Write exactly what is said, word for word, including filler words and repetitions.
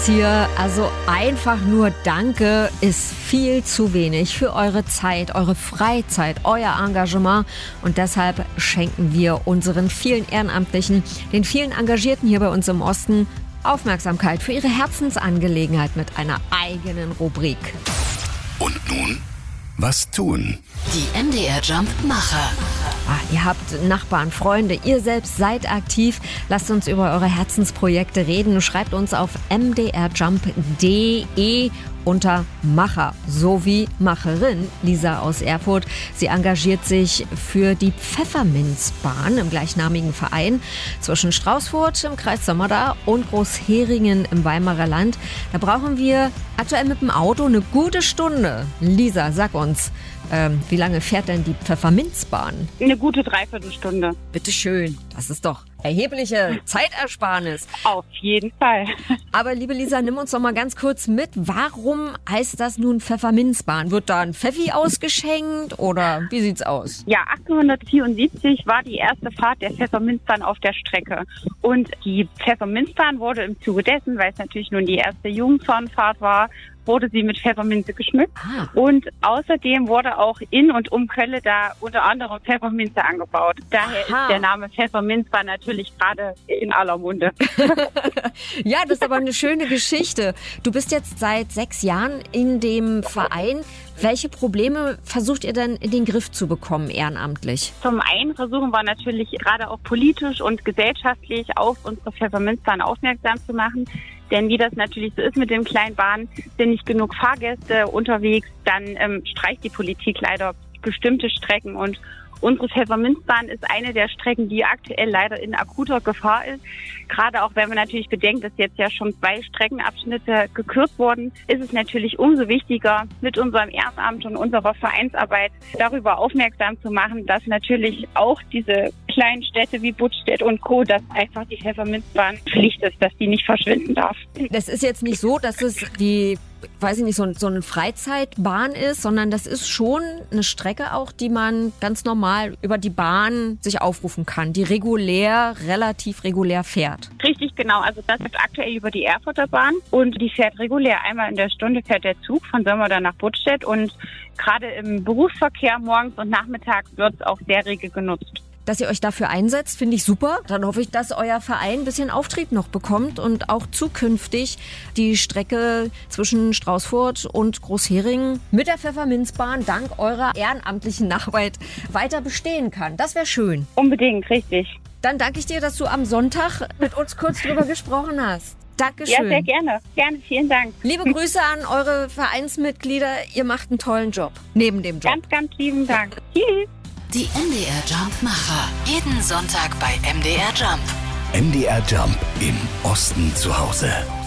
Alex hier. Also einfach nur Danke ist viel zu wenig für eure Zeit, eure Freizeit, euer Engagement. Und deshalb schenken wir unseren vielen Ehrenamtlichen, den vielen Engagierten hier bei uns im Osten, Aufmerksamkeit für ihre Herzensangelegenheit mit einer eigenen Rubrik. Und nun, was tun? Die M D R Jump Macher. Ah, ihr habt Nachbarn, Freunde, ihr selbst seid aktiv. Lasst uns über eure Herzensprojekte reden. Schreibt uns auf m d r jump punkt d e unter Macher sowie Macherin Lisa aus Erfurt. Sie engagiert sich für die Pfefferminzbahn im gleichnamigen Verein zwischen Straußfurt im Kreis Sommerda und Großheringen im Weimarer Land. Da brauchen wir aktuell mit dem Auto eine gute Stunde. Lisa, sag uns, ähm, wie lange fährt denn die Pfefferminzbahn? Eine gute Dreiviertelstunde. Bitteschön, das ist doch erhebliche Zeitersparnis. Auf jeden Fall. Aber liebe Lisa, nimm uns doch mal ganz kurz mit. Warum heißt das nun Pfefferminzbahn? Wird da ein Pfeffi ausgeschenkt oder wie sieht's aus? Ja, achtzehnhundertvierundsiebzig war die erste Fahrt der Pfefferminzbahn auf der Strecke. Und die Pfefferminzbahn wurde im Zuge dessen, weil es natürlich nun die erste Jungfernfahrt war, wurde sie mit Pfefferminze geschmückt. Ah. Und außerdem wurde auch in und um Kölle da unter anderem Pfefferminze angebaut. Daher Aha. ist der Name Pfefferminzbahn natürlich gerade in aller Munde. Ja, das ist aber eine schöne Geschichte. Du bist jetzt seit sechs Jahren in dem Verein. Welche Probleme versucht ihr denn in den Griff zu bekommen ehrenamtlich? Zum einen versuchen wir natürlich gerade auch politisch und gesellschaftlich auf unsere Pfefferminzbahn aufmerksam zu machen. Denn wie das natürlich so ist mit den kleinen Bahnen, sind nicht genug Fahrgäste unterwegs, dann ähm, streicht die Politik leider bestimmte Strecken. Und unsere Pfefferminzbahn ist eine der Strecken, die aktuell leider in akuter Gefahr ist. Gerade auch wenn man natürlich bedenkt, dass jetzt ja schon zwei Streckenabschnitte gekürzt wurden, ist es natürlich umso wichtiger, mit unserem Ehrenamt und unserer Vereinsarbeit darüber aufmerksam zu machen, dass natürlich auch diese kleinen Städte wie Buttstedt und Co., dass einfach die Pfefferminzbahn Pflicht ist, dass die nicht verschwinden darf. Das ist jetzt nicht so, dass es die, weiß ich nicht, so, so eine Freizeitbahn ist, sondern das ist schon eine Strecke auch, die man ganz normal über die Bahn sich aufrufen kann, die regulär, relativ regulär fährt. Richtig, genau. Also das ist aktuell über die Erfurter Bahn und die fährt regulär. Einmal in der Stunde fährt der Zug von Sommerda nach Buttstedt und gerade im Berufsverkehr morgens und nachmittags wird es auch sehr rege genutzt. Dass ihr euch dafür einsetzt, finde ich super. Dann hoffe ich, dass euer Verein ein bisschen Auftrieb noch bekommt und auch zukünftig die Strecke zwischen Straußfurt und Großheringen mit der Pfefferminzbahn dank eurer ehrenamtlichen Arbeit weiter bestehen kann. Das wäre schön. Unbedingt, richtig. Dann danke ich dir, dass du am Sonntag mit uns kurz drüber gesprochen hast. Dankeschön. Ja, sehr gerne. Gerne, vielen Dank. Liebe Grüße an eure Vereinsmitglieder. Ihr macht einen tollen Job. Neben dem Job. Ganz, ganz lieben Dank. Tschüss. Die M D R Jump Macher. Jeden Sonntag bei M D R Jump. M D R Jump im Osten zu Hause.